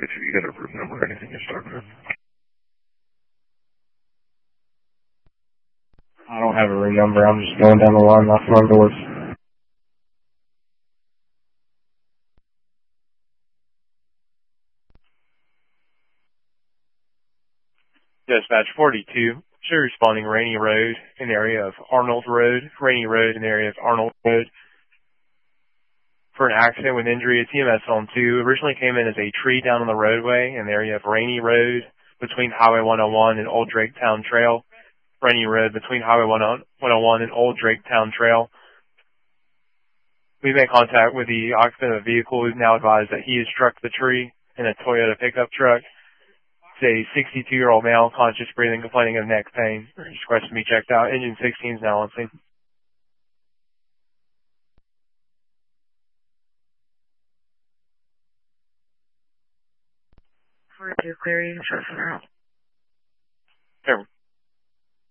If you get a room number or anything to start with. I don't have a room number. I'm just going down the line, knocking on doors. Dispatch 42, show responding Rainy Road in the area of Arnold Road, Rainy Road in the area of Arnold Road. For an accident with injury, a TMS on 2 originally came in as a tree down on the roadway in the area of Rainy Road between Highway 101 and Old Drake Town Trail. Rainy Road between Highway 101 and Old Drake Town Trail. We made contact with the occupant of the vehicle, who's now advised that he has struck the tree in a Toyota pickup truck. It's a 62-year-old male, conscious breathing, complaining of neck pain. He's requested to be checked out. Engine 16 is now on scene. 42 clear, you can shut us out.